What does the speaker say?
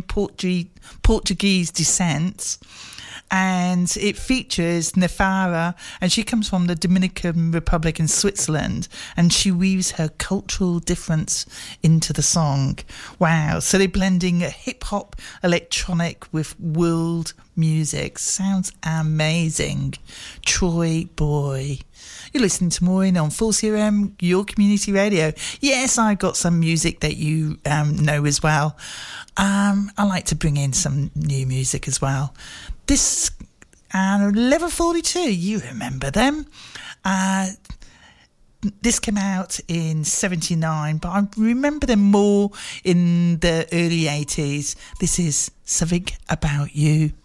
Portuguese descent. And it features Nefara, and she comes from the Dominican Republic in Switzerland, and she weaves her cultural difference into the song. Wow. So they're blending hip-hop, electronic with world music. Sounds amazing. Troy Boy. You're listening to Maureen on Full CRM, your community radio. Yes, I've got some music that you know as well. I like to bring in some new music as well. This Level 42, you remember them. This came out in 79, but I remember them more in the early 80s. This is Something About You.